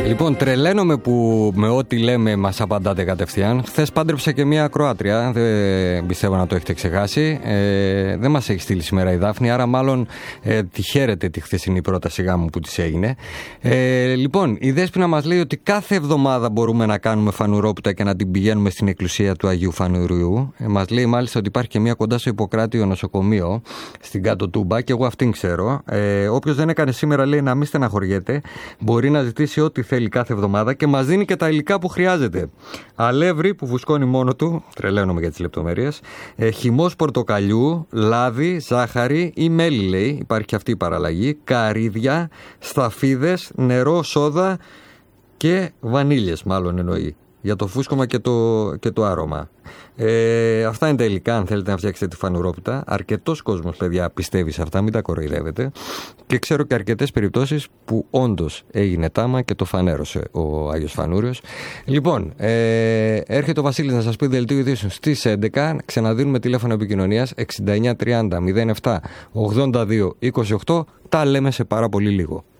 Λοιπόν, τρελαίνομαι που με ό,τι λέμε μας απαντάτε κατευθείαν. Χθες πάντρεψα και μια Κροάτρια, δεν πιστεύω να το έχετε ξεχάσει. Δεν μας έχει στείλει σήμερα η Δάφνη, άρα μάλλον τη χαίρετε τη χθεσινή πρόταση γάμου που της έγινε. Λοιπόν, η Δέσποινα μας λέει ότι κάθε εβδομάδα μπορούμε να κάνουμε φανουρόπιτα και να την πηγαίνουμε στην εκκλησία του Αγίου Φανουριού. Μας λέει μάλιστα ότι υπάρχει και μια κοντά στο Ιπποκράτιο νοσοκομείο, στην Κάτω Τούμπα, και εγώ αυτήν ξέρω. Όποιος δεν έκανε σήμερα, λέει, να μην στεναχωριέται, μπορεί να ζητήσει ό,τι θέλει κάθε εβδομάδα και μας δίνει και τα υλικά που χρειάζεται. Αλεύρι που φουσκώνει μόνο του, τρελαίνομαι για τις λεπτομέρειες, χυμός πορτοκαλιού, λάδι, ζάχαρη ή μέλι, λέει, υπάρχει και αυτή η παραλλαγή, καρύδια, σταφίδες, νερό, σόδα και βανίλιες, μάλλον εννοεί, για το φούσκωμα και το άρωμα. Αυτά είναι τα υλικά αν θέλετε να φτιάξετε τη φανουρόπιτα. Αρκετός κόσμος, παιδιά, πιστεύει σε αυτά, μην τα κοροϊδεύετε. Και ξέρω και αρκετές περιπτώσεις που όντως έγινε τάμα και το φανέρωσε ο Άγιος Φανούριος. Λοιπόν, έρχεται ο Βασίλης να σας πει δελτίο ειδήσεων στις 11. Ξαναδίνουμε τηλέφωνο επικοινωνίας 69 30 07 82 28. Τα λέμε σε πάρα πολύ λίγο.